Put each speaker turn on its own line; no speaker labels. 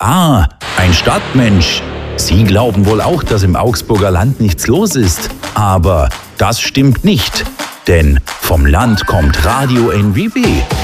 Ah, ein Stadtmensch. Sie glauben wohl auch, dass im Augsburger Land nichts los ist. Aber das stimmt nicht. Denn vom Land kommt Radio NWB.